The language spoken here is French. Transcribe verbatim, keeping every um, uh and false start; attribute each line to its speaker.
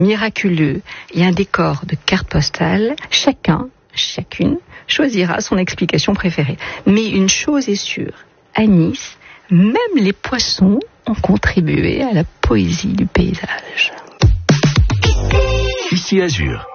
Speaker 1: miraculeux et un décor de cartes postales, chacun, chacune, choisira son explication préférée. Mais une chose est sûre, à Nice, même les poissons ont contribué à la poésie du paysage.
Speaker 2: Ici Azur.